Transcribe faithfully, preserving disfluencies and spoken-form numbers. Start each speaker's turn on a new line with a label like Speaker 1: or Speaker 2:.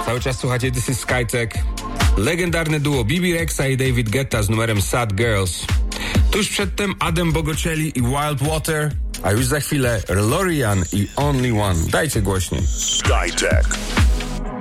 Speaker 1: Cały czas słuchacie This is Skytech. Legendarne duo B B Rexa i David Guetta z numerem Sad Girls. Tuż przedtem Adam Bogocelli i Wild Water, a już za chwilę Lorian i Only One. Dajcie głośniej.
Speaker 2: Skytech.